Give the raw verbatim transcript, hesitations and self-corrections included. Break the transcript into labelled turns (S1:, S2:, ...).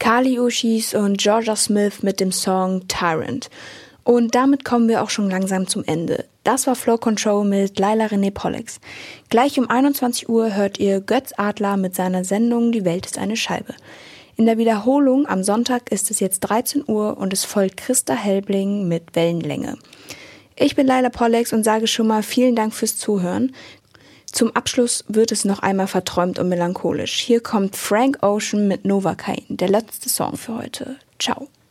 S1: Kali Uchis und Georgia Smith mit dem Song Tyrant. Und damit kommen wir auch schon langsam zum Ende. Das war Flow Control mit Laila Renee Pollux. Gleich um einundzwanzig Uhr hört ihr Götz Adler mit seiner Sendung Die Welt ist eine Scheibe. In der Wiederholung am Sonntag ist es jetzt dreizehn Uhr und es folgt Christa Helbling mit Wellenlänge. Ich bin Laila Pollux und sage schon mal vielen Dank fürs Zuhören. Zum Abschluss wird es noch einmal verträumt und melancholisch. Hier kommt Frank Ocean mit Novocaine, der letzte Song für heute. Ciao.